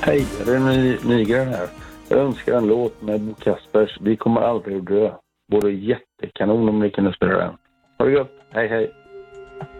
Hej, det är Nygren här. Jag önskar en låt med Bo Kaspers. Vi kommer aldrig att dö. Både jättekanon om ni kunde spela den. Ha det gott. Hej, hej.